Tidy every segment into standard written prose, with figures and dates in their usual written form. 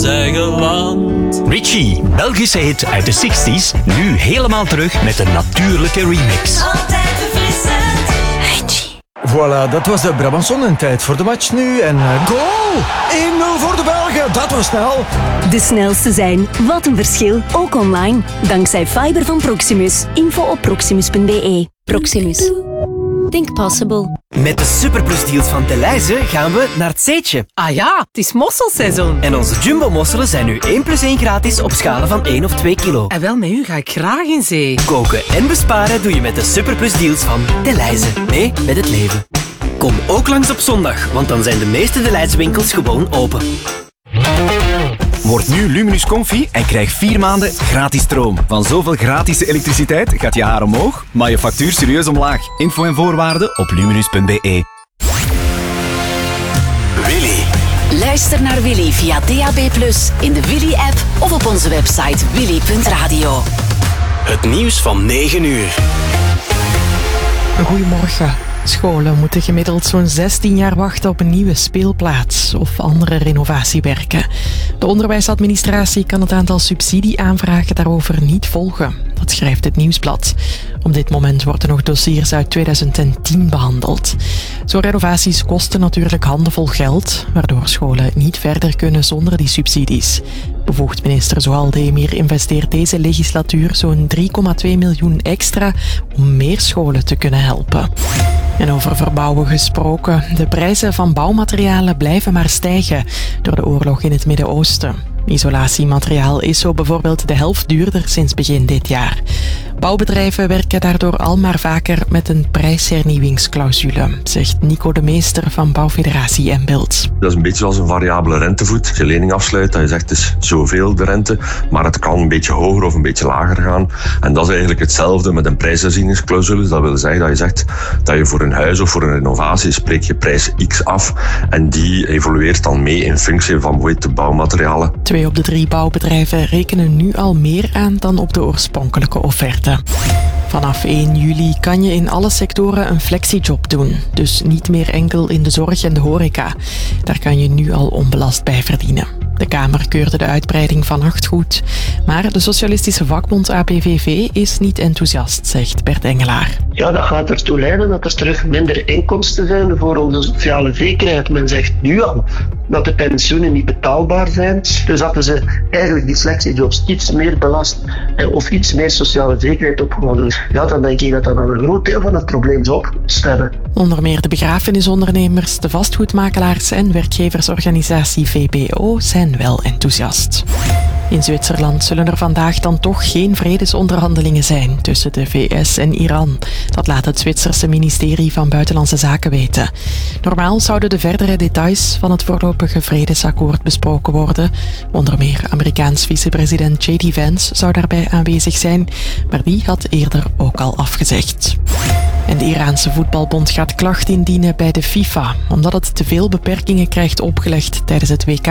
Zeggen want... Richie, Belgische hit uit de 60s, nu helemaal terug met een natuurlijke remix. Altijd verfrissend. Richie. Voilà, dat was de Brabançon en tijd voor de match nu. En goal! 1-0 voor de Belgen, dat was snel. De snelste zijn. Wat een verschil. Ook online. Dankzij fiber van Proximus. Info op proximus.be. Proximus. Think possible. Met de superplusdeals van Delhaize gaan we naar het Zeetje. Ah ja, het is mosselseizoen. En onze jumbo-mosselen zijn nu 1 + 1 gratis op schalen van 1 of 2 kilo. En wel, met u ga ik graag in zee. Koken en besparen doe je met de superplusdeals van Delhaize. Mee met het leven. Kom ook langs op zondag, want dan zijn de meeste Delhaize winkels gewoon open. Word nu Luminus Comfy en krijg 4 maanden gratis stroom. Van zoveel gratis elektriciteit gaat je haar omhoog, maar je factuur serieus omlaag. Info en voorwaarden op luminus.be. Willy. Luister naar Willy via DAB+, in de Willy-app of op onze website willy.radio. Het nieuws van 9 uur. Goedemorgen. Scholen moeten gemiddeld zo'n 16 jaar wachten op een nieuwe speelplaats of andere renovatiewerken. De onderwijsadministratie kan het aantal subsidieaanvragen daarover niet volgen. Dat schrijft het Nieuwsblad. Op dit moment worden nog dossiers uit 2010 behandeld. Zo'n renovaties kosten natuurlijk handenvol geld, waardoor scholen niet verder kunnen zonder die subsidies. Bevoegd minister Zoal Demir investeert deze legislatuur zo'n 3,2 miljoen extra om meer scholen te kunnen helpen. En over verbouwen gesproken, de prijzen van bouwmaterialen blijven maar stijgen door de oorlog in het Midden-Oosten. Isolatiemateriaal is zo bijvoorbeeld de helft duurder sinds begin dit jaar. Bouwbedrijven werken daardoor al maar vaker met een prijshernieuwingsclausule, zegt Nico de Meester van Bouwfederatie Embild. Dat is een beetje zoals een variabele rentevoet. Als je lening afsluit, dat je zegt het is zoveel de rente, maar het kan een beetje hoger of een beetje lager gaan. En dat is eigenlijk hetzelfde met een prijsherzieningsclausule. Dat wil zeggen dat je zegt dat je voor een huis of voor een renovatie spreek je prijs X af en die evolueert dan mee in functie van bijvoorbeeld de bouwmaterialen. 2 op de 3 bouwbedrijven rekenen nu al meer aan dan op de oorspronkelijke offerte. Vanaf 1 juli kan je in alle sectoren een flexiejob doen. Dus niet meer enkel in de zorg en de horeca. Daar kan je nu al onbelast bij verdienen. De Kamer keurde de uitbreiding vannacht goed. Maar de socialistische vakbond APVV is niet enthousiast, zegt Bert Engelaar. Ja, dat gaat ertoe leiden dat er terug minder inkomsten zijn voor onze sociale zekerheid. Men zegt nu al dat de pensioenen niet betaalbaar zijn. Dus dat ze eigenlijk die flexijobs iets meer belast of iets meer sociale zekerheid opgewonnen. Ja, dan denk ik dat dat een groot deel van het probleem zou opgelost hebben. Onder meer de begrafenisondernemers, de vastgoedmakelaars en werkgeversorganisatie VBO zijn wel enthousiast. In Zwitserland zullen er vandaag dan toch geen vredesonderhandelingen zijn tussen de VS en Iran. Dat laat het Zwitserse ministerie van Buitenlandse Zaken weten. Normaal zouden de verdere details van het voorlopige vredesakkoord besproken worden. Onder meer Amerikaans vicepresident J.D. Vance zou daarbij aanwezig zijn, maar die had eerder ook al afgezegd. En de Iraanse voetbalbond gaat klacht indienen bij de FIFA, omdat het te veel beperkingen krijgt opgelegd tijdens het WK.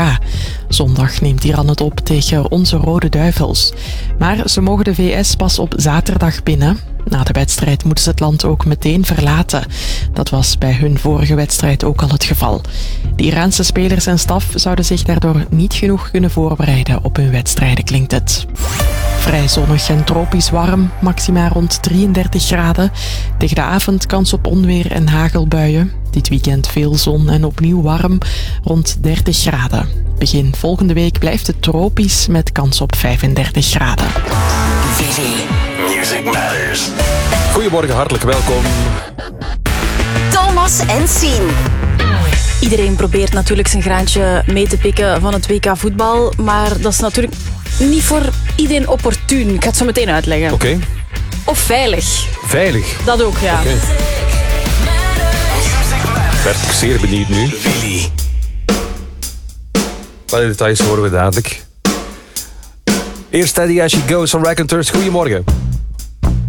Zondag neemt Iran het op tegen onze Rode Duivels. Maar ze mogen de VS pas op zaterdag binnen. Na de wedstrijd moeten ze het land ook meteen verlaten. Dat was bij hun vorige wedstrijd ook al het geval. De Iraanse spelers en staf zouden zich daardoor niet genoeg kunnen voorbereiden op hun wedstrijden, klinkt het. Vrij zonnig en tropisch warm, maxima rond 33 graden. Tegen de avond kans op onweer en hagelbuien. Dit weekend veel zon en opnieuw warm, rond 30 graden. Begin volgende week blijft het tropisch met kans op 35 graden. Music Matters. Goedemorgen, hartelijk welkom. Thomas en Sien. Iedereen probeert natuurlijk zijn graantje mee te pikken van het WK voetbal, maar dat is natuurlijk niet voor iedereen opportun. Ik ga het zo meteen uitleggen. Oké. Of veilig. Veilig? Dat ook, ja. Okay. Bert, ik ben zeer benieuwd nu. Willy. Alle details horen we dadelijk. Eerst Steady As She Goes van Raconteurs. Goedemorgen.